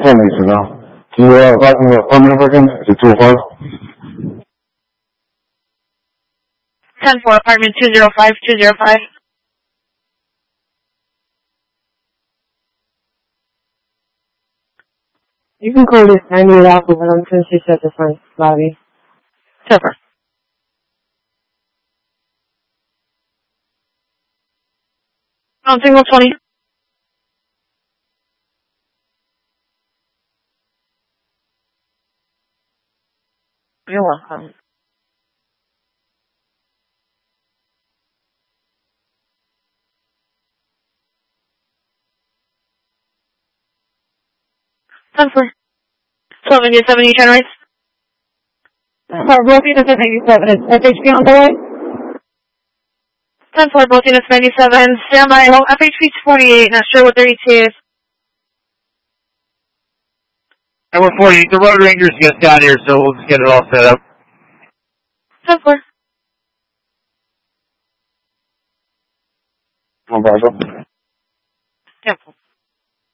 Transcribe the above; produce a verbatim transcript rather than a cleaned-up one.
做美食呢？今天发生了方面发生是做花。 ten four, apartment two zero five, two zero five. You can call this ninety-eight Alpha Wellington, she's at the front lobby. Super. On single twenty. You're welcome. ten four. twelve eighty-seven, you turn right. Sorry, Rosie, this is eighty-seven. Is F H P on the way? ten four, Bolton, it's ninety-seven. Stand by, F H P forty-eight, not sure what thirty-two is. And we're forty-eight. The road rangers just got here, so we'll just get it all set up. ten four. No problem. ten four.